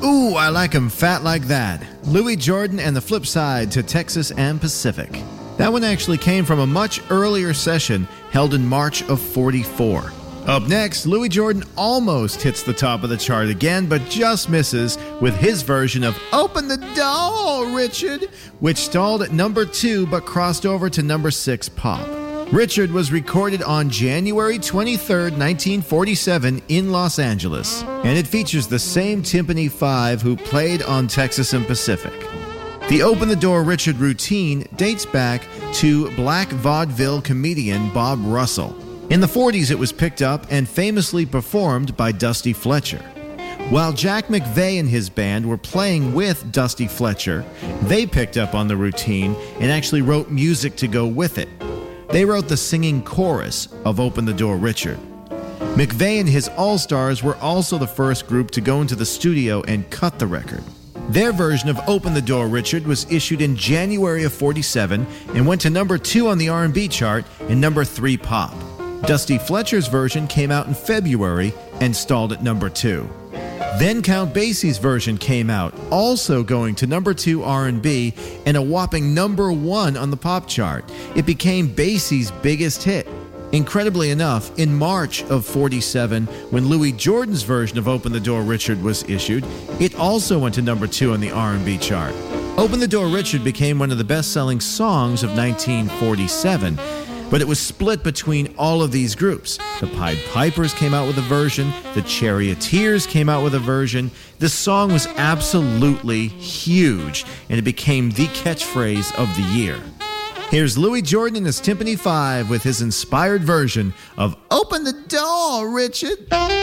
Ooh, I like 'em fat like that. Louis Jordan and the Flip Side to Texas and Pacific. That one actually came from a much earlier session held in March of 44. Up next, Louis Jordan almost hits the top of the chart again, but just misses with his version of Open the Door, Richard, which stalled at number 2 but crossed over to number 6 pop. Richard was recorded on January 23, 1947 in Los Angeles, and it features the same Timpani 5 who played on Texas and Pacific. The Open the Door Richard routine dates back to black vaudeville comedian Bob Russell. In the 40s, it was picked up and famously performed by Dusty Fletcher. While Jack McVeigh and his band were playing with Dusty Fletcher, they picked up on the routine and actually wrote music to go with it. They wrote the singing chorus of Open the Door Richard. McVeigh and his All-Stars were also the first group to go into the studio and cut the record. Their version of Open the Door Richard was issued in January of 47 and went to number 2 on the R&B chart and number 3 pop. Dusty Fletcher's version came out in February and stalled at number 2. Then Count Basie's version came out, also going to number 2 R&B and a whopping number 1 on the pop chart. It became Basie's biggest hit. Incredibly enough, in March of 47, when Louis Jordan's version of Open the Door Richard was issued, it also went to number 2 on the R&B chart. Open the Door Richard became one of the best-selling songs of 1947, but it was split between all of these groups. The Pied Pipers came out with a version. The Charioteers came out with a version. This song was absolutely huge, and it became the catchphrase of the year. Here's Louis Jordan and his Timpani 5 with his inspired version of Open the Door, Richard.